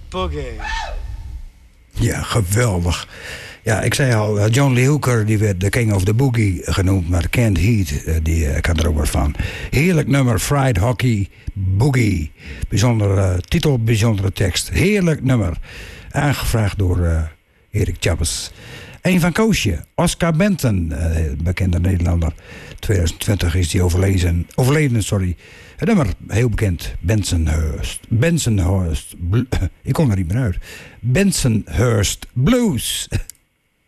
boogie. Ja, geweldig. Ja, ik zei al, John Lee Hooker die werd de King of the Boogie genoemd, maar Kent Heat, die kan er ook wat van. Heerlijk nummer, Fried Hockey Boogie. Bijzondere titel, bijzondere tekst. Heerlijk nummer. Aangevraagd door Erik Chappes. Een van Koosje, Oscar Benton, bekende Nederlander. 2020 is hij overleden. Het nummer, heel bekend, Bensonhurst. Ik kom er niet meer uit. Bensonhurst Blues.